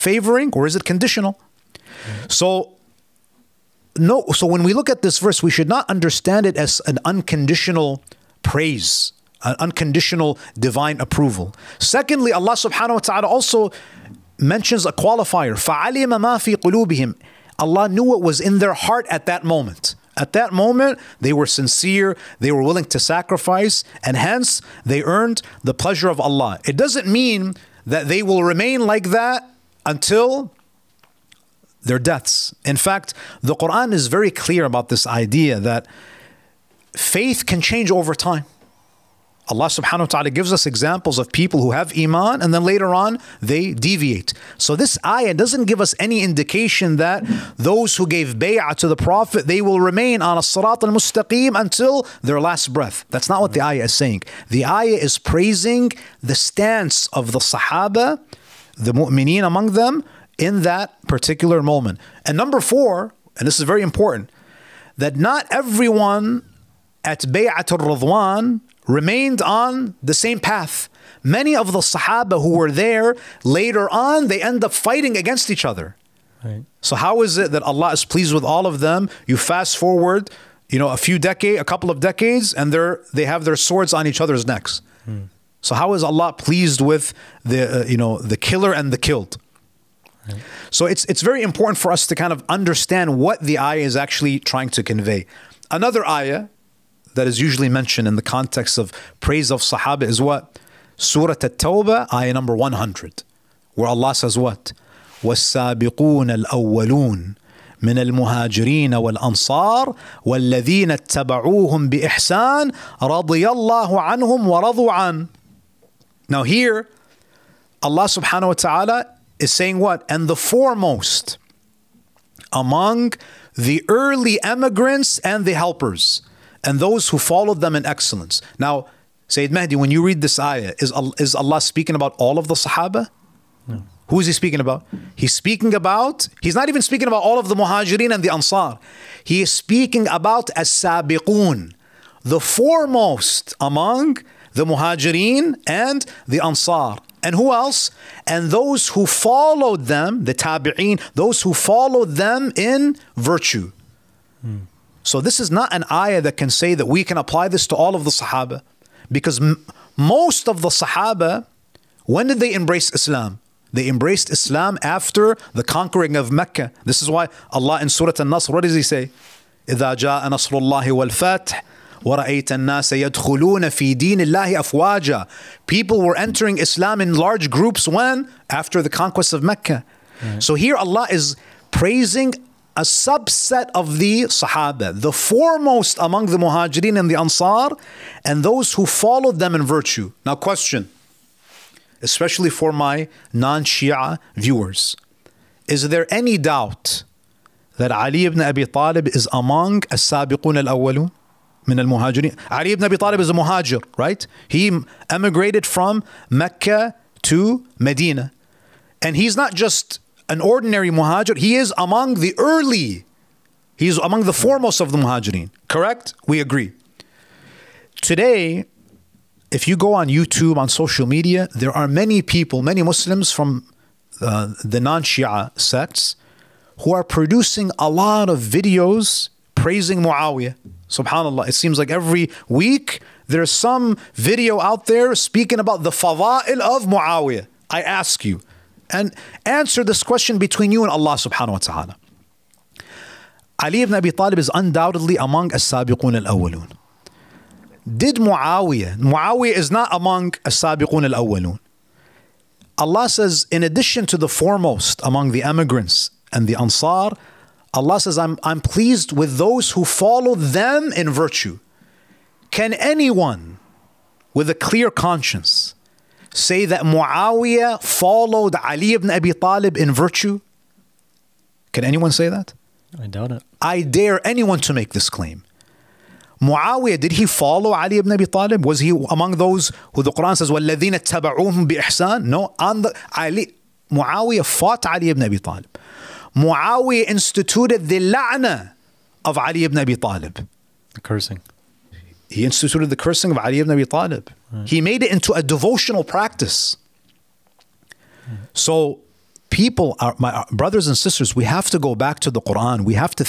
favoring, or is it conditional? So, no. So when we look at this verse, we should not understand it as an unconditional praise, an unconditional divine approval. Secondly, Allah subhanahu wa ta'ala also mentions a qualifier. فَعَلِمَ مَا فِي قُلُوبِهِمْ. Allah knew what was in their heart at that moment. At that moment, they were sincere, they were willing to sacrifice, and hence they earned the pleasure of Allah. It doesn't mean that they will remain like that until their deaths. In fact, the Quran is very clear about this idea that faith can change over time. Allah subhanahu wa ta'ala gives us examples of people who have iman and then later on they deviate. So this ayah doesn't give us any indication that those who gave bay'ah to the Prophet, they will remain on as-sirat al-mustaqim until their last breath. That's not what the ayah is saying. The ayah is praising the stance of the Sahaba, the mu'mineen among them, in that particular moment. And number 4, and this is very important, that not everyone at Bay'at al-Ridwan remained on the same path. Many of the Sahaba who were there, later on, they end up fighting against each other. Right. So how is it that Allah is pleased with all of them? You fast forward, a couple of decades, and they have their swords on each other's necks. So how is Allah pleased with the killer and the killed? Right. So it's very important for us to kind of understand what the ayah is actually trying to convey. Another ayah that is usually mentioned in the context of praise of Sahaba is what? Surah At-Tawbah, ayah number 100, where Allah says what? وَالسَّابِقُونَ الْأَوَّلُونَ مِنَ الْمُهَاجِرِينَ وَالْأَنصَارِ وَالَّذِينَ اتَّبَعُوهُمْ بِإِحْسَانٍ رَضِيَ اللَّهُ عَنْهُمْ وَرَضُوا عَنْهُ. Now here, Allah subhanahu wa ta'ala is saying what? And the foremost among the early emigrants and the helpers, and those who followed them in excellence. Now, Sayyid Mahdi, when you read this ayah, is Allah speaking about all of the Sahaba? No. Who is he speaking about? He's not even speaking about all of the Muhajirin and the Ansar. He is speaking about as-sabiqun, the foremost among the Muhajirin and the Ansar. And who else? And those who followed them, the tabi'een, those who followed them in virtue. So this is not an ayah that can say that we can apply this to all of the Sahaba. Because most of the Sahaba, when did they embrace Islam? They embraced Islam after the conquering of Mecca. This is why Allah in Surah An-Nasr, what does He say? إِذَا جَاءَ نَصْرُ اللَّهِ وَالْفَتْحِ وَرَأَيْتَ النَّاسَ يَدْخُلُونَ فِي دِينِ اللَّهِ أَفْوَاجًا. People were entering Islam in large groups when? After the conquest of Mecca. Right. So here Allah is praising a subset of the Sahaba, the foremost among the Muhajirin and the Ansar, and those who followed them in virtue. Now question, especially for my non-Shia viewers, is there any doubt that Ali ibn Abi Talib is among as-sabiqun al-awwalun min al-muhajirin? Ali ibn Abi Talib is a muhajir, right? He emigrated from Mecca to Medina. And he's not just an ordinary muhajir, he is among the early, he's among the foremost of the muhajirin. Correct? We agree. Today, if you go on YouTube, on social media, there are many people, many Muslims from the non-Shia sects who are producing a lot of videos praising Muawiyah. Subhanallah, it seems like every week there's some video out there speaking about the fada'il of Muawiyah. I ask you, and answer this question between you and Allah subhanahu wa ta'ala. Ali ibn Abi Talib is undoubtedly among as-sabiqun al-awwalun. Did Muawiyah is not among as-sabiqun al-awwalun. Allah says, in addition to the foremost among the emigrants and the Ansar, Allah says, I'm pleased with those who follow them in virtue. Can anyone with a clear conscience say that Muawiyah followed Ali ibn Abi Talib in virtue? Can anyone say that? I doubt it. I dare anyone to make this claim. Muawiyah, did he follow Ali ibn Abi Talib? Was he among those who the Quran says, وَالَّذِينَ اتَّبَعُوهُمْ بِإِحْسَانٍ? No, Muawiyah fought Ali ibn Abi Talib. Muawiyah instituted the la'na of Ali ibn Abi Talib. The cursing. He instituted the cursing of Ali ibn Abi Talib. Right. He made it into a devotional practice. So People are my brothers and sisters. We have to go back to the Quran. We have to